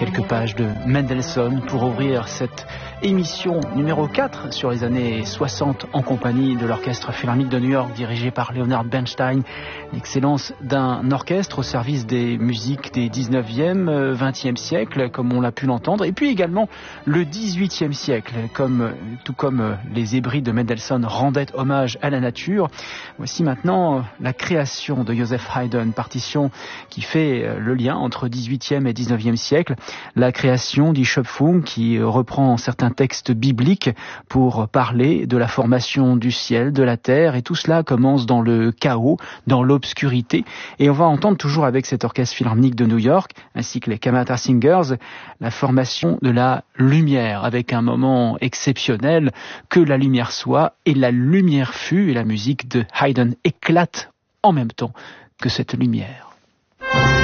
quelques pages de Mendelssohn pour ouvrir cette émission numéro 4 sur les années 60 en compagnie de l'Orchestre Philharmonique de New York dirigé par Leonard Bernstein. L'excellence d'un orchestre au service des musiques des 19e, 20e siècle, comme on l'a pu l'entendre, et puis également le 18e siècle, tout comme les Hébrides de Mendelssohn rendaient hommage à la nature. Voici maintenant la création de Joseph Haydn, partition qui fait le lien entre 18e et 19e siècle, la création d'Schöpfung qui reprend certains textes bibliques pour parler de la formation du ciel, de la terre, et tout cela commence dans le chaos, dans l'obscurité, et on va entendre toujours avec cet orchestre philharmonique de New York, ainsi que les Kammerta Singers, la formation de la lumière, avec un moment exceptionnel, que la lumière soit, et la lumière fut, et la musique de Haydn éclate en même temps que cette lumière.